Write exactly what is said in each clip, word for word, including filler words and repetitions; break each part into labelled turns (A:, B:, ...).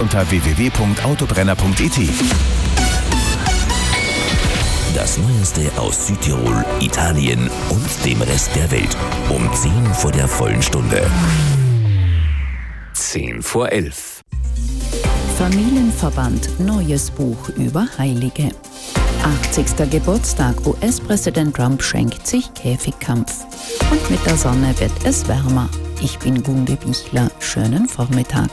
A: unter w w w punkt autobrenner punkt i t.
B: Das Neueste aus Südtirol, Italien und dem Rest der Welt. Um zehn vor der vollen Stunde.
A: zehn vor elf.
C: Familienverband, neues Buch über Heilige. achtzigster Geburtstag, U S-Präsident Trump schenkt sich Käfigkampf. Und mit der Sonne wird es wärmer. Ich bin Gunde Bichler. Schönen Vormittag.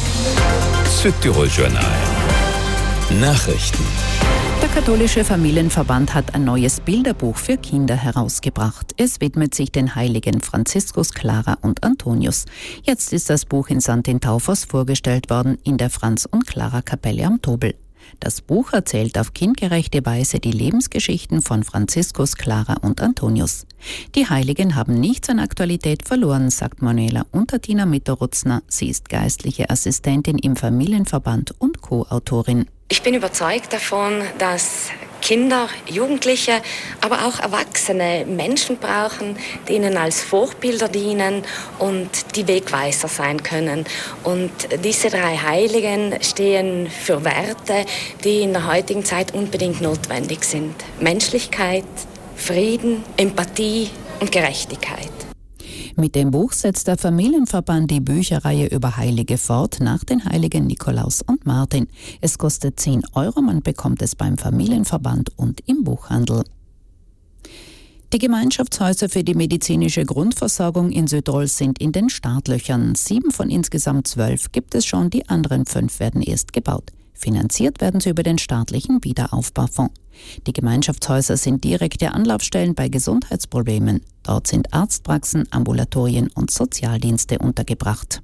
B: Südtirol Journal. Nachrichten.
C: Der katholische Familienverband hat ein neues Bilderbuch für Kinder herausgebracht. Es widmet sich den Heiligen Franziskus, Clara und Antonius. Jetzt ist das Buch in Sankt Taufers vorgestellt worden in der Franz- und Clara-Kapelle am Tobel. Das Buch erzählt auf kindgerechte Weise die Lebensgeschichten von Franziskus, Clara und Antonius. Die Heiligen haben nichts an Aktualität verloren, sagt Manuela Untertiner Mitterutzner. Sie ist geistliche Assistentin im Familienverband und Co-Autorin.
D: Ich bin überzeugt davon, dass Kinder, Jugendliche, aber auch Erwachsene Menschen brauchen, die ihnen als Vorbilder dienen und die Wegweiser sein können. Und diese drei Heiligen stehen für Werte, die in der heutigen Zeit unbedingt notwendig sind. Menschlichkeit, Frieden, Empathie und Gerechtigkeit.
C: Mit dem Buch setzt der Familienverband die Bücherreihe über Heilige fort nach den Heiligen Nikolaus und Martin. Es kostet zehn Euro, man bekommt es beim Familienverband und im Buchhandel. Die Gemeinschaftshäuser für die medizinische Grundversorgung in Südtirol sind in den Startlöchern. Sieben von insgesamt zwölf gibt es schon, die anderen fünf werden erst gebaut. Finanziert werden sie über den staatlichen Wiederaufbaufonds. Die Gemeinschaftshäuser sind direkte Anlaufstellen bei Gesundheitsproblemen. Dort sind Arztpraxen, Ambulatorien und Sozialdienste untergebracht.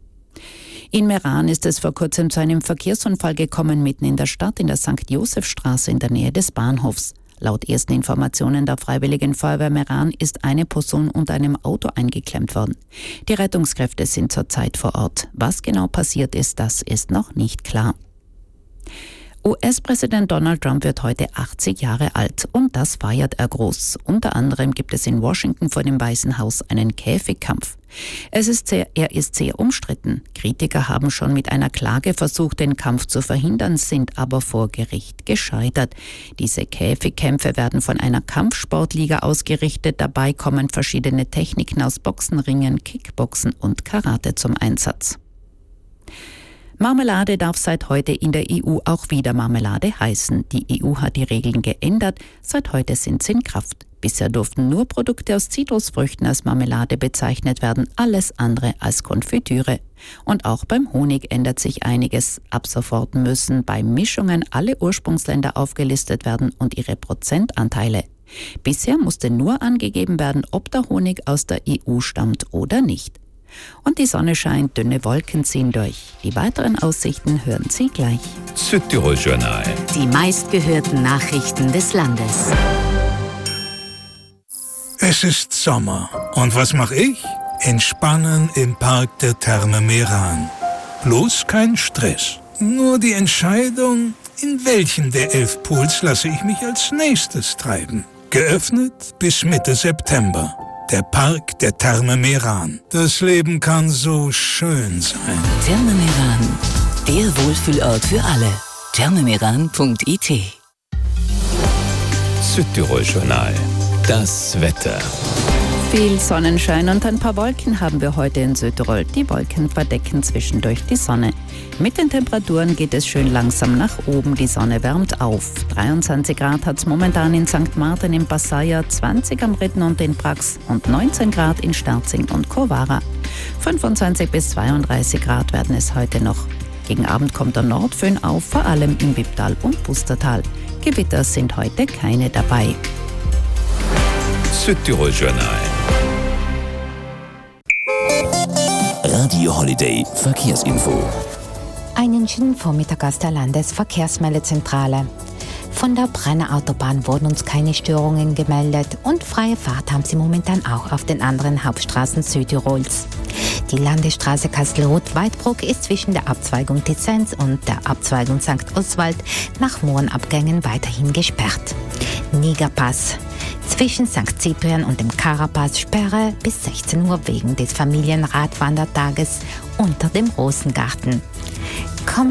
C: In Meran ist es vor kurzem zu einem Verkehrsunfall gekommen, mitten in der Stadt in der Sankt-Josef-Straße in der Nähe des Bahnhofs. Laut ersten Informationen der Freiwilligen Feuerwehr Meran ist eine Person unter einem Auto eingeklemmt worden. Die Rettungskräfte sind zurzeit vor Ort. Was genau passiert ist, das ist noch nicht klar. U S-Präsident Donald Trump wird heute achtzig Jahre alt und das feiert er groß. Unter anderem gibt es in Washington vor dem Weißen Haus einen Käfigkampf. Es ist sehr, er ist sehr umstritten. Kritiker haben schon mit einer Klage versucht, den Kampf zu verhindern, sind aber vor Gericht gescheitert. Diese Käfigkämpfe werden von einer Kampfsportliga ausgerichtet. Dabei kommen verschiedene Techniken aus Boxenringen, Kickboxen und Karate zum Einsatz. Marmelade darf seit heute in der E U auch wieder Marmelade heißen. Die E U hat die Regeln geändert. Seit heute sind sie in Kraft. Bisher durften nur Produkte aus Zitrusfrüchten als Marmelade bezeichnet werden, alles andere als Konfitüre. Und auch beim Honig ändert sich einiges. Ab sofort müssen bei Mischungen alle Ursprungsländer aufgelistet werden und ihre Prozentanteile. Bisher musste nur angegeben werden, ob der Honig aus der E U stammt oder nicht. Und die Sonne scheint, dünne Wolken ziehen durch. Die weiteren Aussichten hören Sie gleich.
B: Südtirol Journal.
E: Die meistgehörten Nachrichten des Landes.
F: Es ist Sommer. Und was mache ich? Entspannen im Park der Therme Meran. Bloß kein Stress. Nur die Entscheidung, in welchen der elf Pools lasse ich mich als nächstes treiben. Geöffnet bis Mitte September. Der Park der Therme Meran. Das Leben kann so schön sein.
E: Therme Meran, der Wohlfühlort für alle. thermemeran punkt i t.
B: Südtirol Journal. Das Wetter.
C: Viel Sonnenschein und ein paar Wolken haben wir heute in Südtirol. Die Wolken verdecken zwischendurch die Sonne. Mit den Temperaturen geht es schön langsam nach oben. Die Sonne wärmt auf. dreiundzwanzig Grad hat es momentan in Sankt Martin im Passaier, zwanzig am Ritten und in Prax und neunzehn Grad in Sterzing und Kowara. fünfundzwanzig bis zweiunddreißig Grad werden es heute noch. Gegen Abend kommt der Nordföhn auf, vor allem im Wipptal und Pustertal. Gewitter sind heute keine dabei.
B: Südtirol Journal. Radio Holiday Verkehrsinfo.
G: Einen schönen Vormittag aus der Landesverkehrsmeldezentrale. Von der Brenner Autobahn wurden uns keine Störungen gemeldet und freie Fahrt haben sie momentan auch auf den anderen Hauptstraßen Südtirols. Die Landesstraße Kastelruth-Weidbruck ist zwischen der Abzweigung Tizens und der Abzweigung Sankt Oswald nach Mohrenabgängen weiterhin gesperrt. Nigerpass. Zwischen Sankt Cyprian und dem Karapass Sperre bis sechzehn Uhr wegen des Familienradwandertages unter dem Rosengarten.